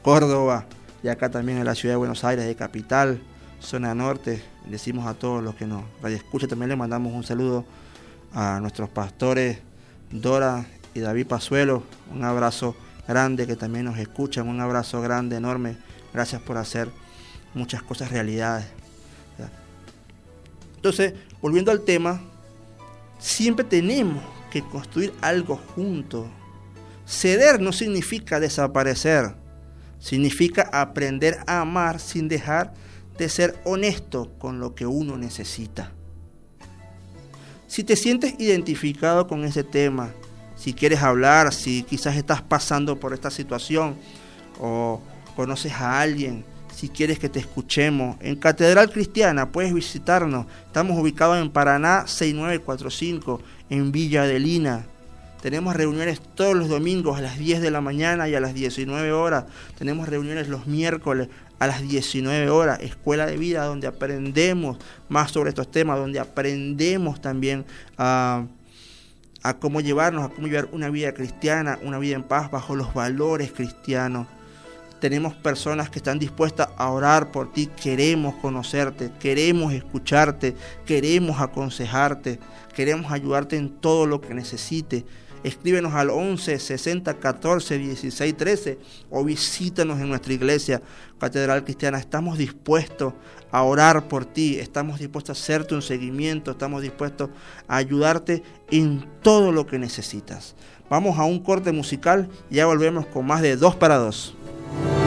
Córdoba y acá también en la ciudad de Buenos Aires, de Capital, zona norte. Decimos a todos los que nos radioescuchan, también le mandamos un saludo a nuestros pastores Dora y David Pazuelo, un abrazo grande que también nos escuchan, un abrazo grande, enorme, gracias por hacer muchas cosas realidades. Entonces, volviendo al tema, siempre tenemos que construir algo juntos. Ceder no significa desaparecer, significa aprender a amar sin dejar de ser honesto con lo que uno necesita. Si te sientes identificado con ese tema, si quieres hablar, si quizás estás pasando por esta situación o conoces a alguien, si quieres que te escuchemos, en Catedral Cristiana puedes visitarnos. Estamos ubicados en Paraná 6945, en Villa Adelina. Tenemos reuniones todos los domingos a las 10 de la mañana y a las 19 horas. Tenemos reuniones los miércoles a las 19 horas. Escuela de vida, donde aprendemos más sobre estos temas, donde aprendemos también a cómo llevarnos, a cómo llevar una vida cristiana, una vida en paz bajo los valores cristianos. Tenemos personas que están dispuestas a orar por ti. Queremos conocerte, queremos escucharte, queremos aconsejarte, queremos ayudarte en todo lo que necesites. Escríbenos al 11 60 14 16 13 o visítanos en nuestra iglesia Catedral Cristiana. Estamos dispuestos a orar por ti, estamos dispuestos a hacerte un seguimiento, estamos dispuestos a ayudarte en todo lo que necesitas. Vamos a un corte musical y ya volvemos con más de 2 para 2.